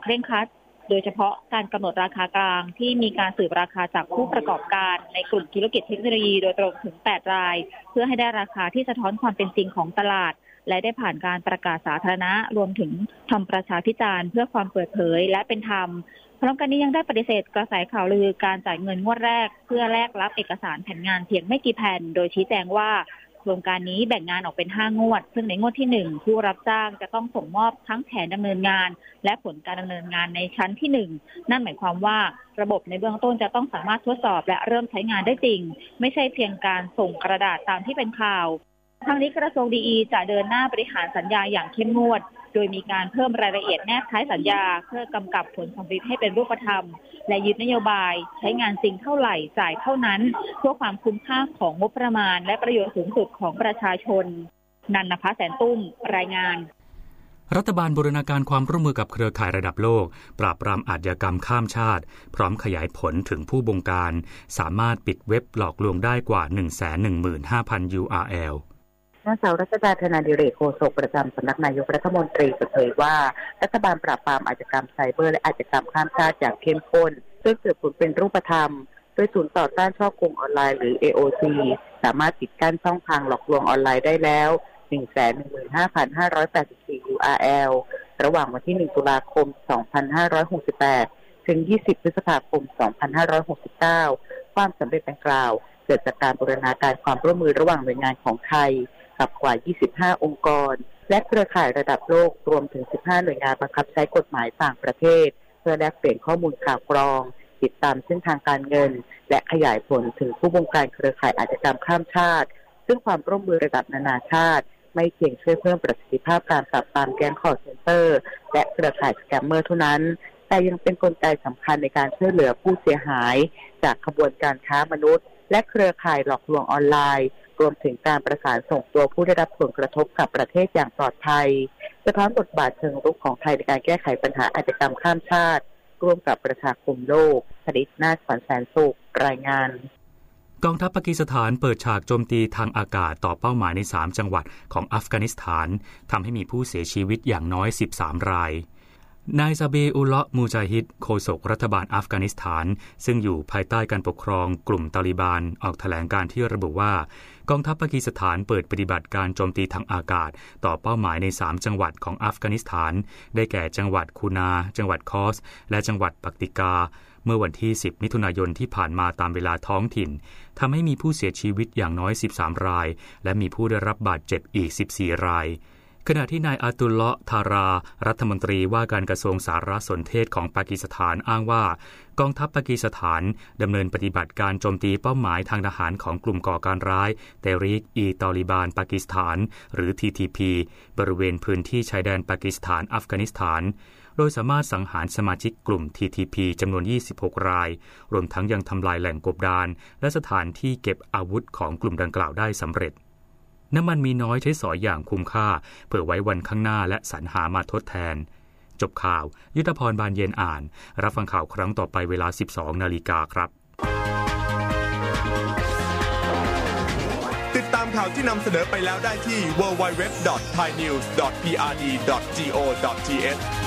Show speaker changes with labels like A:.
A: ร่งครัดโดยเฉพาะการกำหนดราคากลางที่มีการสืบราคาจากผู้ประกอบการในกลุ่มธุรกิจเทคโนโลยีโดยตรงถึง8รายเพื่อให้ได้ราคาที่สะท้อนความเป็นจริงของตลาดและได้ผ่านการประกาศสาธารณะรวมถึงทำประชาพิจารณ์เพื่อความเปิดเผยและเป็นธรรมพร้อมกันนี้ยังได้ปฏิเสธกระแสข่าวลือการจ่ายเงินงวดแรกเพื่อแลกรับเอกสารแผนงานเพียงไม่กี่แผ่นโดยชี้แจงว่าโครงการนี้แบ่งงานออกเป็น5งวดซึ่งในงวดที่1ผู้รับจ้างจะต้องส่งมอบทั้งแผนดำเนินงานและผลการดำเนินงานในชั้นที่1นั่นหมายความว่าระบบในเบื้องต้นจะต้องสามารถทดสอบและเริ่มใช้งานได้จริงไม่ใช่เพียงการส่งกระดาษตามที่เป็นข่าวทางนี้กระทรวงดีอีจะเดินหน้าบริหารสัญญาอย่างเข้มงวดโดยมีการเพิ่มรายละเอียดแนบท้ายสัญญาเพื่อกำกับผลสำเร็จให้เป็นรูปธรรมและยึดนโยบายใช้งานจริงเท่าไหร่จ่ายเท่านั้นเพื่อความคุ้มค่าของงบประมาณและประโยชน์สูงสุดของประชาชนนันนภาแสนตุ้มรายงาน
B: รัฐบาลบูรณาการความร่วมมือกับเครือข่ายระดับโลกปราบปรามอาชญากรรมข้ามชาติพร้อมขยายผลถึงผู้บงการสามารถปิดเว็บหลอกลวงได้กว่า 115,000 URL
C: นางสาวรัชดา ธนาดิเรกโฆษกประจำสำนักนายกรัฐมนตรีเปิดเผยว่ารัฐบาลปราบปรามอาชญากรรมไซเบอร์และอาชญากรรมข้ามชาติอย่างเข้มข้นซึ่งเกิดผลเป็นรูปธรรมโดยศูนย์ต่อต้านฉ้อโกงออนไลน์หรือ AOC สามารถปิดกั้นช่องทางหลอกลวงออนไลน์ได้แล้ว 115,584 URL ระหว่างวันที่1ตุลาคม 2568 ถึง 20 พฤษภาคม 2569 ความสำเร็จดังกล่าวเกิดจากการบูรณาการความร่วมมือระหว่างหน่วยงานของไทยกับกว่า 25 องค์กรและเครือข่ายระดับโลกรวมถึง 15 หน่วยงานบังคับใช้กฎหมายต่างประเทศเพื่อแลกเปลี่ยนข้อมูลข่าวกรองติดตามเส้นทางการเงินและขยายผลถึงผู้บงการเครือข่ายอาชญากรรมข้ามชาติซึ่งความร่วมมือระดับนานาชาติไม่เพียงช่วยเพิ่มประสิทธิภาพการปราบปรามแก๊งคอลเซ็นเตอร์และเครือข่ายสแกมเมอร์เท่านั้นแต่ยังเป็นกลไกสำคัญในการช่วยเหลือผู้เสียหายจากขบวนการค้ามนุษย์และเครือข่ายหลอกลวงออนไลน์รวมถึงการประสานส่งตัวผู้ได้รับผลกระทบกับประเทศอย่างปลอดภัยสะท้อนบทบาทเชิงรุกของไทยในการแก้ไขปัญหาอาชญากรรมข้ามชาติร่วมกับประชาคมโลกผลิตนาถขวัญแสนสุขรายงาน
B: กองทัพปากีสถานเปิดฉากโจมตีทางอากาศต่อเป้าหมายใน3จังหวัดของอัฟกานิสถานทำให้มีผู้เสียชีวิตอย่างน้อย13รายนายซาบีอุลเลาะห์มูจาฮิดโฆษกรัฐบาลอัฟกานิสถานซึ่งอยู่ภายใต้การปกครองกลุ่มตาลิบันออกแถลงการที่ระบุว่ากองทัพปากีสถานเปิดปฏิบัติการโจมตีทางอากาศต่อเป้าหมายใน3จังหวัดของอัฟกานิสถานได้แก่จังหวัดคูนาจังหวัดคอสและจังหวัดปักติกาเมื่อวันที่10มิถุนายนที่ผ่านมาตามเวลาท้องถิ่นทำให้มีผู้เสียชีวิตอย่างน้อย13รายและมีผู้ได้รับบาดเจ็บอีก14รายขณะที่นายอาตุลเลาะห์ทารารัฐมนตรีว่าการกระทรวงสารสนเทศของปากีสถานอ้างว่ากองทัพปากีสถานดำเนินปฏิบัติการโจมตีเป้าหมายทางทหารของกลุ่มก่อการร้ายเตริกอีตอลิบานปากีสถานหรือ TTP บริเวณพื้นที่ชายแดนปากีสถานอัฟกานิสถานโดยสามารถสังหารสมาชิกกลุ่ม TTP จำนวน26รายรวมทั้งยังทำลายแหล่งกบดานและสถานที่เก็บอาวุธของกลุ่มดังกล่าวได้สำเร็จน้ำมันมีน้อยใช้สอยอย่างคุ้มค่าเพื่อไว้วันข้างหน้าและสรรหามาทดแทนจบข่าวยุทธพรบานเย็นอ่านรับฟังข่าวครั้งต่อไปเวลา 12:00 น.ครับ
D: ติดตามข่าวที่นำเสนอไปแล้วได้ที่ www.thainews.prd.go.th